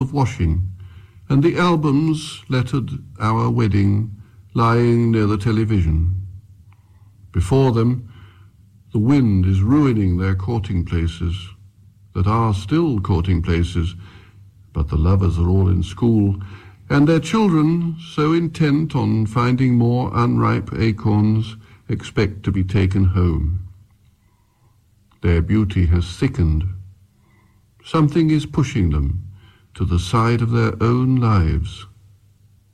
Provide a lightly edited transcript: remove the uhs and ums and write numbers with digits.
of washing, and the albums lettered our wedding lying near the television. Before them, the wind is ruining their courting places, that are still courting places, but the lovers are all in school, and their children, so intent on finding more unripe acorns, expect to be taken home. Their beauty has thickened. Something is pushing them to the side of their own lives.